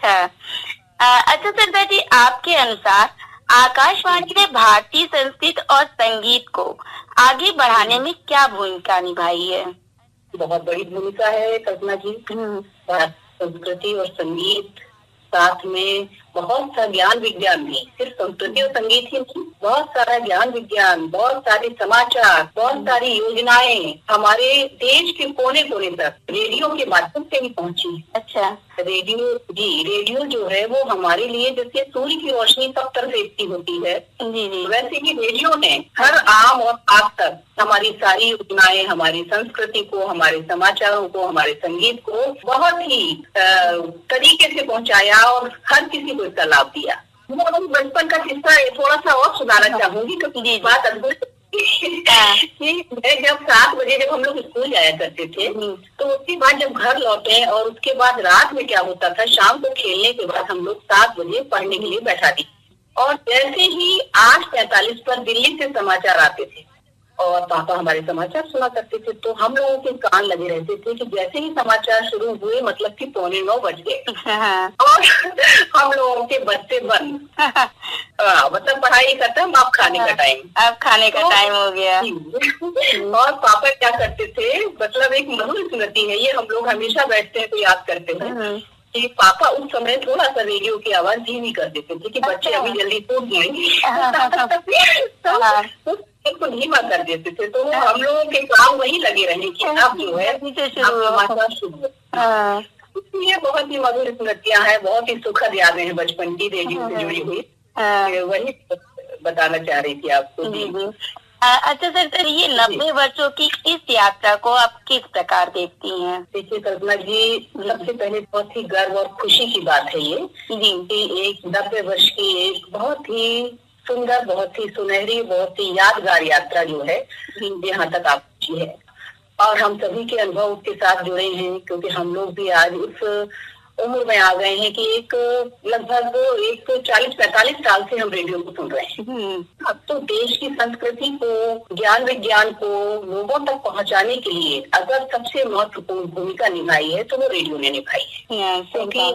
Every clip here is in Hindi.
अच्छा। अच्छा सरदार जी, आपके अनुसार आकाशवाणी ने भारतीय संस्कृत और संगीत को आगे बढ़ाने में क्या भूमिका निभाई है? बहुत बड़ी भूमिका है कल्पना जी। भारत संस्कृति और संगीत, साथ में बहुत सा ज्ञान विज्ञान भी, सिर्फ संस्कृति और संगीत ही नहीं, बहुत सारा ज्ञान विज्ञान, बहुत सारे समाचार, बहुत सारी योजनाएं हमारे देश के कोने कोने तक रेडियो के माध्यम से भी पहुंची। अच्छा। रेडियो जो है वो हमारे लिए जैसे सूर्य की रोशनी सब तरफ फेंकती होती है, वैसे ही रेडियो ने हर आम और आप तक हमारी सारी योजनाएं, हमारी संस्कृति को, हमारे समाचारों को, हमारे संगीत को बहुत ही तरीके से पहुंचाया और हर किसी को इसका लाभ दिया। मैं बचपन का किस्सा थोड़ा सा और सुनाना चाहूंगी क्योंकि बात अद्भुत कि मैं जब 7 बजे जब हम लोग स्कूल जाया करते थे तो उसके बाद जब घर लौटे और उसके बाद रात में क्या होता था, शाम को खेलने के बाद हम लोग 7 बजे पढ़ने के लिए बैठा दी और जैसे ही 8:45 पर दिल्ली से समाचार आते थे और पापा हमारे समाचार सुना करते थे तो हम लोगों के कान लगे रहते थे कि जैसे ही समाचार शुरू हुए मतलब कि 8:45 बज गए और हम लोगों के बच्चे बंद। मतलब पढ़ाई खत्म, अब खाने का टाइम, अब खाने का टाइम हो गया। और पापा क्या करते थे, मतलब एक मधुर स्मृति है ये, हम लोग हमेशा बैठते हैं तो याद करते हैं कि पापा उस समय थोड़ा सा रेडियो की आवाज धीमी कर देते थे कि बच्चे अभी जल्दी सो जाएंगे तो धीमा कर देते थे तो हम लोगों के काम वही लगे रहे कि अब जो है ये बहुत ही मधुर स्मृतियां हैं, बहुत ही सुखद यादें हैं बचपन की रेडियो से जुड़ी हुई। वही बताना चाह रही थी आपको। अच्छा सर, ये 90 वर्षों की इस यात्रा को आप किस प्रकार देखती हैं? देखिए कल्पना जी, सबसे पहले बहुत ही गर्व और खुशी की बात है ये कि एक 90 वर्ष की एक बहुत ही सुंदर, बहुत ही सुनहरी, बहुत ही यादगार यात्रा जो है यहाँ तक आप पहुंची है और हम सभी के अनुभव उसके साथ जुड़े हैं क्योंकि हम लोग भी आज उस उम्र में आ गए हैं कि एक लगभग 40-45 साल से हम रेडियो को सुन रहे हैं। अब तो देश की संस्कृति को, ज्ञान विज्ञान को लोगों तक पहुंचाने के लिए अगर सबसे महत्वपूर्ण भूमिका निभाई है तो वो रेडियो ने निभाई है। क्योंकि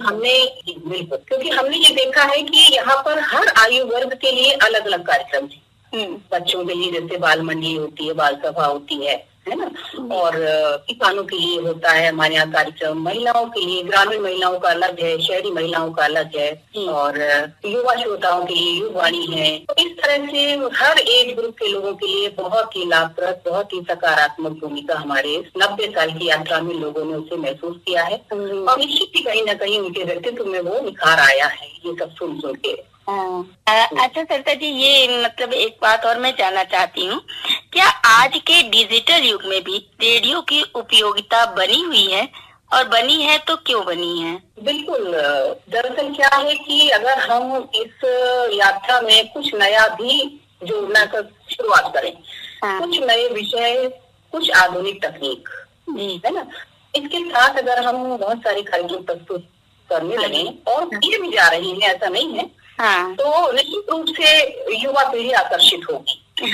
हमने ये देखा है कि यहाँ पर हर आयु वर्ग के लिए अलग अलग कार्यक्रम है। बच्चों के लिए जैसे बाल मंडली होती है, बाल सभा होती है ना, और किसानों के लिए होता है हमारे यहाँ कार्यक्रम, महिलाओं के लिए, ग्रामीण महिलाओं का अलग है, शहरी महिलाओं का अलग है और युवा श्रोताओं के लिए युवाणी है। तो इस तरह से हर एज ग्रुप के लोगों के लिए बहुत ही लाभप्रद, बहुत ही सकारात्मक भूमिका हमारे 90 साल की यात्रा में लोगों ने उसे महसूस किया है और निश्चित ही कहीं न कहीं उनके व्यक्तित्व में वो निखार आया है ये सब सुन सुन के। अच्छा सरकार जी, ये मतलब एक बात और मैं जानना चाहती हूँ, क्या आज के डिजिटल युग में भी रेडियो की उपयोगिता बनी हुई है और बनी है तो क्यों बनी है? बिल्कुल, दरअसल क्या है कि अगर हम इस यात्रा में कुछ नया भी जोड़ना का शुरुआत करें, कुछ नए विषय, कुछ आधुनिक तकनीक है ना, इसके साथ अगर हम बहुत सारे कार्यक्रम प्रस्तुत करने लगे और किए भी जा रही है, ऐसा नहीं है, तो निश्चित रूप से युवा पीढ़ी आकर्षित होगी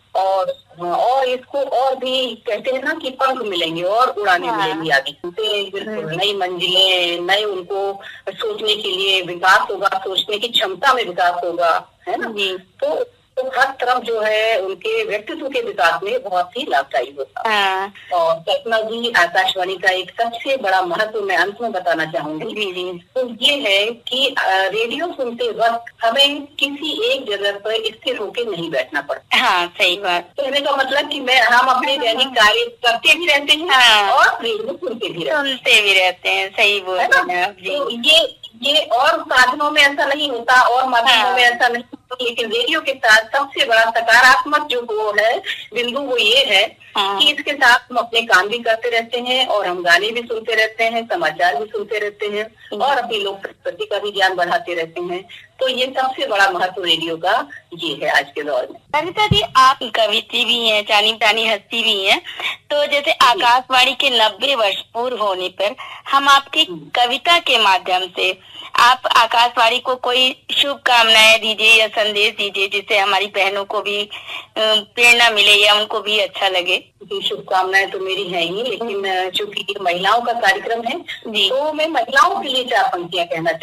और इसको और भी कहते हैं ना कि पंख मिलेंगे और उड़ाने मिलेंगी आगे। बिल्कुल नई मंजिलें, नए उनको सोचने के लिए विकास होगा, सोचने की क्षमता में विकास होगा, है ना। तो हर तरफ जो है उनके व्यक्तित्व के विकास में बहुत ही लाभदायी होता। और कल्पना जी, आकाशवाणी का एक सबसे बड़ा महत्व मैं अंत में बताना चाहूंगी तो ये है कि रेडियो सुनते वक्त हमें किसी एक जगह पर स्थिर होकर नहीं बैठना पड़ता। हाँ, सही बात। कहने का मतलब कि हम अपने दैनिक कार्य करते भी रहते हैं और रेडियो सुनते भी रहते हैं। सही बोल रहे हैं आप जी। तो ये और साधनों में ऐसा नहीं होता और माध्यमों में ऐसा नहीं होता, लेकिन रेडियो के साथ सबसे बड़ा सकारात्मक जो वो है बिंदु वो ये है कि इसके साथ हम अपने काम भी करते रहते हैं और हम गाने भी सुनते रहते हैं, समाचार भी सुनते रहते हैं और अपनी लोक संस्कृति का भी ज्ञान बढ़ाते रहते हैं। तो ये सबसे बड़ा महत्व रेडियो का ये है आज के दौर में। सरिता जी, आप कवित्री भी हैं, जानी मानी हस्ती भी हैं, तो जैसे आकाशवाणी के 90 वर्ष पूर्ण होने पर हम आपकी कविता के माध्यम से आप आकाशवाणी को कोई शुभकामनाएं दीजिए या संदेश दीजिए जिससे हमारी बहनों को भी प्रेरणा मिले या उनको भी अच्छा लगे। शुभकामनाएं तो मेरी है ही, लेकिन चूंकि महिलाओं का कार्यक्रम है तो मैं महिलाओं के लिए 4 पंक्तियां कहना